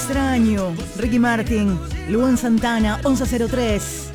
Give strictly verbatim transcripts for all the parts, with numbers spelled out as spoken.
extraño. Ricky Martin, Luan Santana, once cero tres.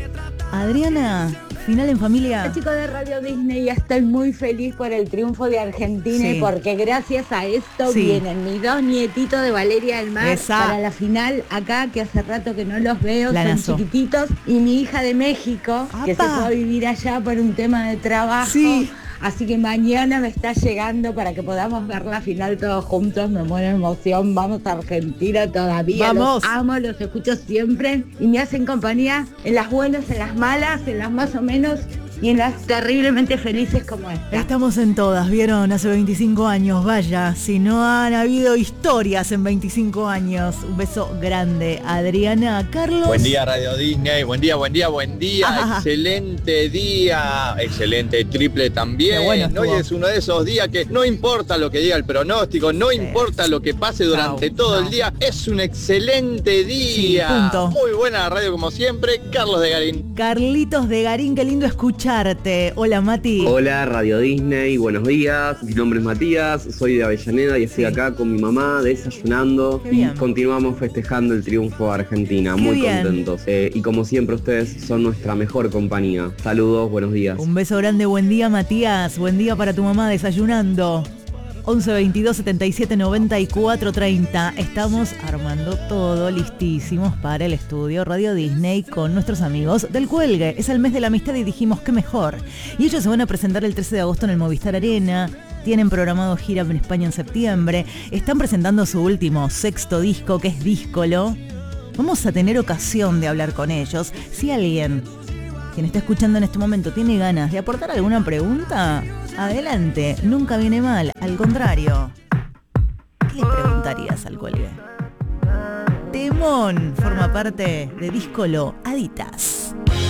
Adriana, final en familia. Chicos de Radio Disney, estoy muy feliz por el triunfo de Argentina sí. y porque gracias a esto sí. vienen mis dos nietitos de Valeria del Mar Esa. para la final acá, que hace rato que no los veo, la son nazo. chiquititos, y mi hija de México, ¡Apa! que se fue a vivir allá por un tema de trabajo. Sí. Así que mañana me está llegando para que podamos ver la final todos juntos. Me muero de emoción. Vamos a Argentina todavía. Vamos. Los amo, los escucho siempre y me hacen compañía en las buenas, en las malas, en las más o menos y en las terriblemente felices como esta. Estamos en todas, ¿vieron? Hace veinticinco años, vaya, si no han habido historias en veinticinco años. Un beso grande, Adriana. Carlos. Buen día, Radio Disney, buen día, buen día, buen día, Ajá. excelente día, excelente triple también. Bueno, hoy es uno de esos días que no importa lo que diga el pronóstico, no sí. importa lo que pase durante no, todo no. el día, es un excelente día. Sí, punto. Muy buena la radio como siempre, Carlos de Garín. Carlitos de Garín, qué lindo escuchar. Hola Mati. Hola Radio Disney, buenos días. Mi nombre es Matías, soy de Avellaneda y estoy sí. acá con mi mamá desayunando y continuamos festejando el triunfo de Argentina. Qué muy bien. contentos. Eh, y como siempre ustedes son nuestra mejor compañía. Saludos, buenos días. Un beso grande, buen día Matías, buen día para tu mamá desayunando. once veintidós setenta y siete noventa y cuatro treinta. Estamos armando todo, listísimos para el estudio Radio Disney con nuestros amigos del Cuelgue. Es el mes de la amistad y dijimos qué mejor. Y ellos se van a presentar el trece de agosto en el Movistar Arena. Tienen programado gira en España en septiembre. Están presentando su último sexto disco, que es Díscolo. Vamos a tener ocasión de hablar con ellos. Si alguien, quien está escuchando en este momento, tiene ganas de aportar alguna pregunta, adelante, nunca viene mal, al contrario. ¿Qué le preguntarías al Cuelgue? Temón forma parte de Díscolo Aditas.